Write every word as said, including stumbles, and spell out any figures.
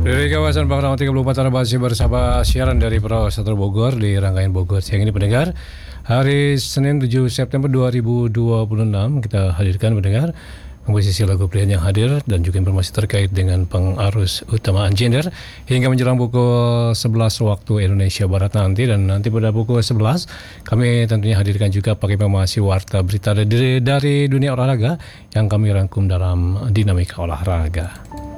Dari kawasan Bangkalan tiga puluh empat masih bersama siaran dari Perahu Satu Bogor di rangkaian Bogor siang ini pendengar. Hari Senin tujuh September dua ribu dua puluh enam kita hadirkan pendengar komposisi lagu pilihan yang hadir dan juga informasi terkait dengan pengarus utamaan gender hingga menjelang pukul sebelas waktu Indonesia Barat nanti, dan nanti pada pukul sebelas kami tentunya hadirkan juga pakai informasi warta berita dari, dari dunia olahraga yang kami rangkum dalam Dinamika Olahraga.